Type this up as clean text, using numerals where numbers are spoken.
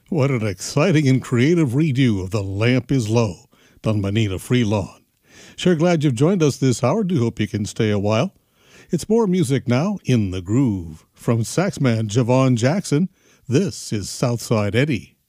What an exciting and creative redo of The Lamp is Low, done by Nina Freelon. Sure glad you've joined us this hour. Do hope you can stay a while. It's more music now, In the Groove. From saxman Javon Jackson, this is Southside Eddie.